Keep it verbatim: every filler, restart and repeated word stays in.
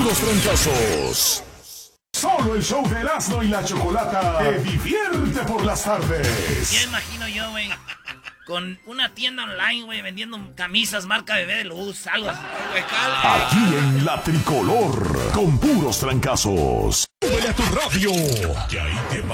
puros trancazos. Solo el show de Erasmo y la Chocolata te divierte por las tardes. Ya imagino yo, güey, con una tienda online, güey, vendiendo camisas marca Bebé de Luz, algo así. Aquí en La Tricolor, con puros trancazos. Súbele a tu radio, que ahí te va